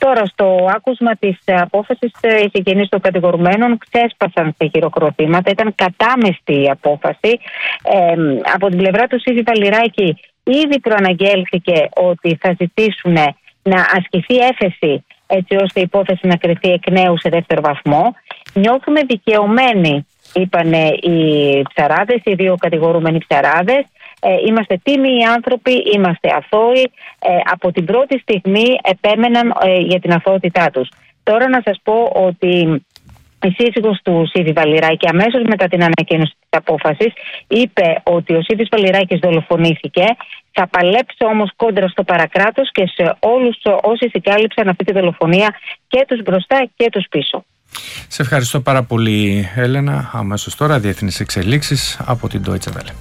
Τώρα, στο άκουσμα της απόφασης, οι συγγενείς των κατηγορουμένων ξέσπασαν σε χειροκροτήματα. Ήταν κατάμεστη η απόφαση. Από την πλευρά του Σύβη Βαλιράκη, ήδη προαναγγέλθηκε ότι θα ζητήσουν να ασκηθεί έφεση, έτσι ώστε η υπόθεση να κριθεί εκ νέου σε δεύτερο βαθμό. Νιώθουμε δικαιωμένοι, είπαν οι ψαράδες, οι δύο κατηγορούμενοι ψαράδες. Είμαστε τίμιοι άνθρωποι, είμαστε αθώοι. Από την πρώτη στιγμή επέμεναν για την αθωότητά τους. Τώρα να σας πω ότι η σύζυγος του Σύβη Βαλιράκη αμέσως μετά την ανακοίνωση της απόφασης είπε ότι ο Σύβης Βαλιράκης δολοφονήθηκε. Θα παλέψω όμως κόντρα στο παρακράτος και σε όλους όσοι συγκάλυψαν αυτή τη δολοφονία, και τους μπροστά και τους πίσω. Σε ευχαριστώ πάρα πολύ, Έλενα. Αμέσως τώρα διεθνείς εξελίξεις από την Deutsche Welle.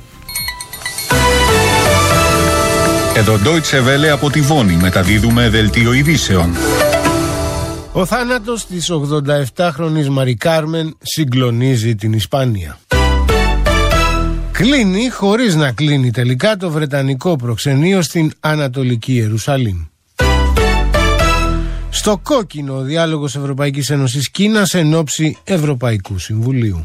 Εδώ Deutsche Welle από τη Βόνη μεταδίδουμε δελτίο ειδήσεων. Ο θάνατος της 87χρονης Μαρι Κάρμεν συγκλονίζει την Ισπανία. Κλείνει χωρίς να κλείνει τελικά το βρετανικό προξενείο στην Ανατολική Ιερουσαλήμ. Στο κόκκινο ο διάλογος Ευρωπαϊκής Ένωσης Κίνας εν ώψη Ευρωπαϊκού Συμβουλίου.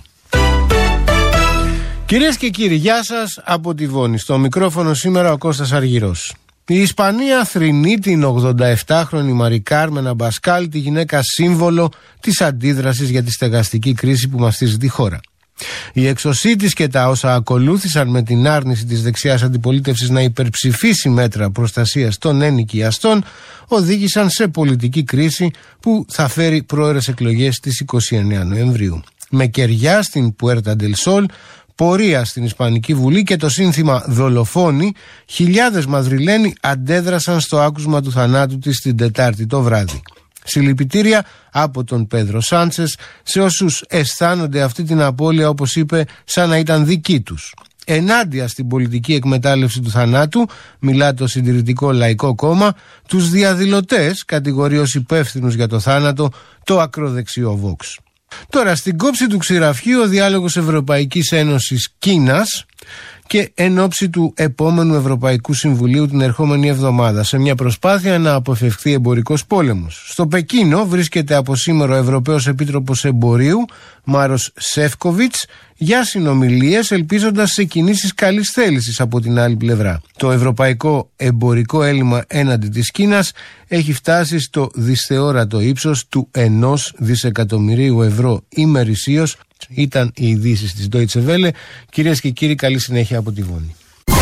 Κυρίες και κύριοι, γεια σας από τη Βόνη. Στο μικρόφωνο σήμερα ο Κώστας Αργυρός. Η Ισπανία θρηνεί την 87χρονη Μαρι Κάρμεν Αμπασκάλ, τη γυναίκα σύμβολο της αντίδρασης για τη στεγαστική κρίση που μαστίζει τη χώρα. Η εξωσή της και τα όσα ακολούθησαν με την άρνηση της δεξιάς αντιπολίτευσης να υπερψηφίσει μέτρα προστασίας των ενοικιαστών οδήγησαν σε πολιτική κρίση που θα φέρει πρόωρες εκλογές στις 29 Νοεμβρίου. Με κεριά στην Πουέρτα ντελ Σόλ, πορεία στην Ισπανική Βουλή και το σύνθημα «Δολοφόνη», χιλιάδες Μαδριλένοι αντέδρασαν στο άκουσμα του θανάτου της την Τετάρτη το βράδυ. Συλληπιτήρια από τον Πέδρο Σάντσες σε όσους αισθάνονται αυτή την απώλεια, όπως είπε, σαν να ήταν δική τους. Ενάντια στην πολιτική εκμετάλλευση του θανάτου, μιλά το Συντηρητικό Λαϊκό Κόμμα, τους διαδηλωτές κατηγορεί ως υπεύθυνους για το θάνατο το ακροδεξιό Vox. Τώρα, στην κόψη του ξηραφιού ο διάλογος Ευρωπαϊκής Ένωσης Κίνας και εν ώψη του επόμενου Ευρωπαϊκού Συμβουλίου την ερχόμενη εβδομάδα, σε μια προσπάθεια να αποφευχθεί εμπορικός πόλεμος. Στο Πεκίνο βρίσκεται από σήμερα ο Ευρωπαίος Επίτροπος Εμπορίου Μάρος Σεύκοβιτς για συνομιλίες, ελπίζοντας σε κινήσεις καλής θέλησης από την άλλη πλευρά. Το ευρωπαϊκό εμπορικό έλλειμμα έναντι της Κίνας έχει φτάσει στο δυσθεώρατο ύψος του 1 δισεκατομμυρίου ευρώ ημερησίως. Ήταν οι ειδήσεις της Deutsche Welle. Κυρίες και κύριοι, καλή συνέχεια από τη Βόνη.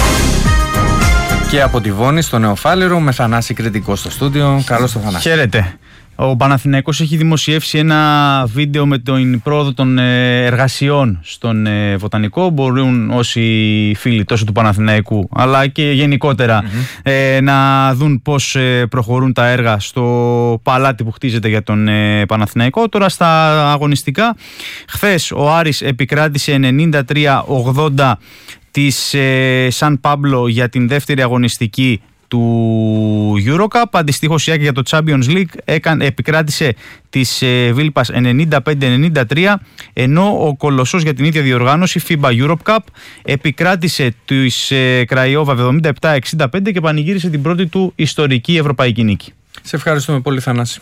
Και από τη Βόνη στο Νεοφάλιρο με Θανάση Κρητικό στο στούντιο. Καλώς το Θανάση. Χαίρετε. Ο Παναθηναϊκός έχει δημοσιεύσει ένα βίντεο με την πρόοδο των εργασιών στον Βοτανικό. Μπορούν όσοι φίλοι τόσο του Παναθηναϊκού αλλά και γενικότερα να δουν πώς προχωρούν τα έργα στο παλάτι που χτίζεται για τον Παναθηναϊκό. Τώρα στα αγωνιστικά, χθες ο Άρης επικράτησε 93-80 της Σαν Πάμπλο για την δεύτερη αγωνιστική του EuroCup. Αντιστοίχως η ΑΕΚ για το Champions League επικράτησε της Βίλπας 95-93, ενώ ο Κολοσσός για την ίδια διοργάνωση FIBA Europe Cup επικράτησε της Κραϊόβα 77-65 και πανηγύρισε την πρώτη του ιστορική ευρωπαϊκή νίκη. Σε ευχαριστούμε πολύ, Θανάση.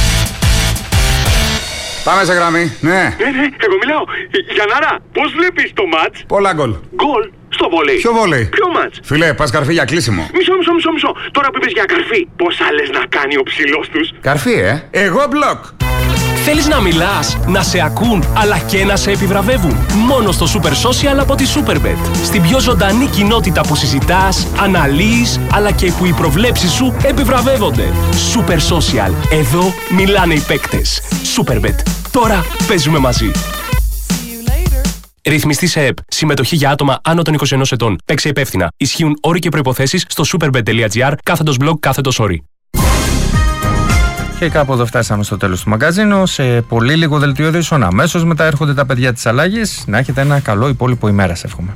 Πάμε σε γραμμή, ναι. Εγώ μιλάω. Γιαννάρα, πώς βλέπεις το μάτς? Πολλά γκολ. Γκολ στο βολέι. Ποιο βολέι? Ποιο μάτς? Φίλε, πας καρφί για κλείσιμο. Μισό. Τώρα που είπες για καρφί, πώς άλλες να κάνει ο ψηλός τους? Καρφί, Εγώ μπλοκ. Θέλεις να μιλάς, να σε ακούν, αλλά και να σε επιβραβεύουν? Μόνο στο Super Social από τη Superbet. Στην πιο ζωντανή κοινότητα που συζητάς, αναλύεις, αλλά και που οι προβλέψεις σου επιβραβεύονται. Super Social. Εδώ μιλάνε οι παίκτες. Superbet. Τώρα παίζουμε μαζί. Ρυθμιστή σε ΕΠ. Συμμετοχή για άτομα άνω των 21 ετών. Παίξε υπεύθυνα. Ισχύουν όροι και προϋποθέσεις στο superbet.gr/blog/όροι. Και κάπου εδώ φτάσαμε στο τέλος του μαγκαζίνου. Σε πολύ λίγο δελτίο ειδήσεων. Αμέσως μετά έρχονται τα παιδιά της αλλαγής. Να έχετε ένα καλό υπόλοιπο ημέρας, εύχομαι.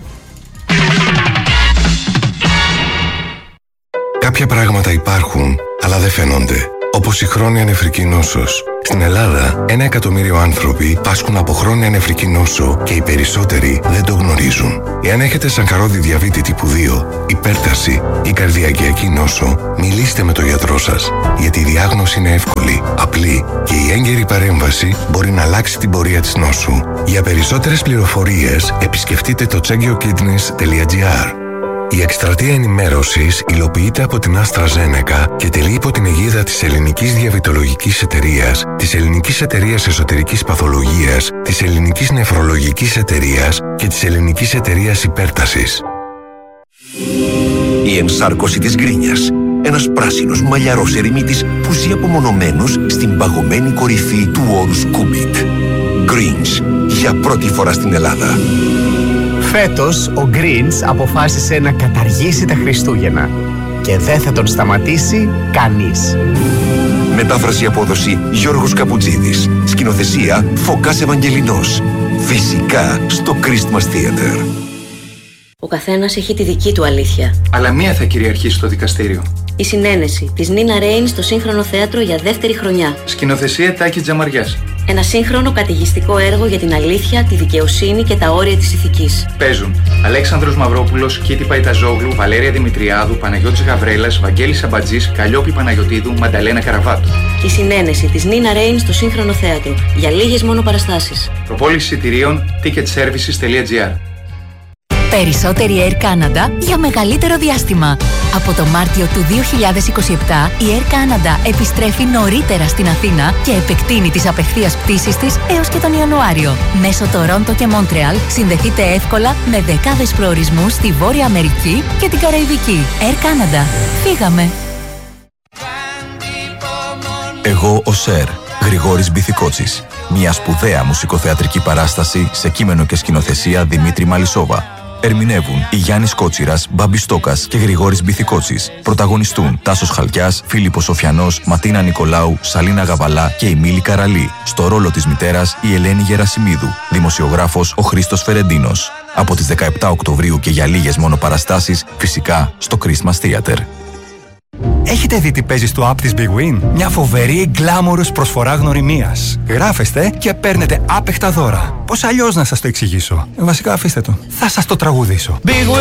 Κάποια πράγματα υπάρχουν, αλλά δεν φαίνονται. Όπως η χρόνια νεφρική νόσος. Στην Ελλάδα, 1 εκατομμύριο άνθρωποι πάσχουν από χρόνια νεφρική νόσο και οι περισσότεροι δεν το γνωρίζουν. Εάν έχετε σακχαρώδη διαβήτη τύπου 2, υπέρταση ή καρδιακιακή νόσο, μιλήστε με τον γιατρό σας, γιατί η διάγνωση είναι εύκολη, απλή και η έγκαιρη παρέμβαση μπορεί να αλλάξει την πορεία της νόσου. Για περισσότερες πληροφορίες, επισκεφτείτε το checkyourkidneys.gr. Η εκστρατεία ενημέρωσης υλοποιείται από την AstraZeneca και τελεί υπό την αιγίδα της Ελληνικής Διαβητολογικής Εταιρείας, της Ελληνικής Εταιρείας Εσωτερικής Παθολογίας, της Ελληνικής Νεφρολογικής Εταιρείας και της Ελληνικής Εταιρείας Υπέρτασης. Η ενσάρκωση της γκρίνιας. Ένας πράσινος μαλλιαρός ερημίτης που ζει απομονωμένος στην παγωμένη κορυφή του όρους Κούμπιτ. Greens, για πρώτη φορά στην Ελλάδα. Φέτος ο Greens αποφάσισε να καταργήσει τα Χριστούγεννα και δεν θα τον σταματήσει κανείς. Μετάφραση απόδοση Γιώργος Καπουτζίδης. Σκηνοθεσία Φωκάς Ευαγγελινός. Φυσικά στο Christmas Theater. Ο καθένας έχει τη δική του αλήθεια. Αλλά μία θα κυριαρχήσει στο δικαστήριο. Η συνένεση της Νίνα Ρέιν στο Σύγχρονο Θέατρο για δεύτερη χρονιά. Σκηνοθεσία Τάκη Τζαμαριάς. Ένα σύγχρονο καταιγιστικό έργο για την αλήθεια, τη δικαιοσύνη και τα όρια της ηθικής. Παίζουν Αλέξανδρος Μαυρόπουλος, Κίτη Παϊταζόγλου, Βαλέρια Δημητριάδου, Παναγιώτης Γαβρέλας, Βαγγέλης Αμπατζής, Καλλιόπη Παναγιωτίδου, Μανταλένα Καραβάτου. Η συνένεση της Νίνα Ρέιν στο Σύγχρονο Θέατρο για λίγες μόνο παραστάσεις. Προπόληση εισιτηρίων ticketservices.gr. Περισσότερη Air Canada για μεγαλύτερο διάστημα. Από το Μάρτιο του 2027 η Air Canada επιστρέφει νωρίτερα στην Αθήνα και επεκτείνει τις απευθείας πτήσεις της έως και τον Ιανουάριο. Μέσω Τορόντο και Μόντρεαλ συνδεθείτε εύκολα με δεκάδες προορισμούς στη Βόρεια Αμερική και την Καραϊβική. Air Canada. Φύγαμε! Εγώ ο Σερ, Γρηγόρης Μπιθικότσης. Μια σπουδαία μουσικοθεατρική παράσταση σε κείμενο και σκηνοθεσία Δημήτρη Μαλισσόβα. Ερμηνεύουν η Γιάννης Κότσιρας, Μπάμπης Στόκας και Γρηγόρης Μπιθικότσης. Πρωταγωνιστούν Τάσος Χαλκιάς, Φίλιππος Σοφιανός, Ματίνα Νικολάου, Σαλίνα Γαβαλά και η Μίλη Καραλή. Στο ρόλο της μητέρας η Ελένη Γερασιμίδου. Δημοσιογράφος ο Χρήστος Φερεντίνος. Από τις 17 Οκτωβρίου και για λίγες μόνο παραστάσεις, φυσικά στο Christmas Theater. Έχετε δει τι παίζει στο app της Big Win? Μια φοβερή γκλάμορος προσφορά γνωριμίας. Γράφεστε και παίρνετε άπεχτα δώρα. Πώς αλλιώς να σας το εξηγήσω? Βασικά αφήστε το. Θα σας το τραγουδήσω.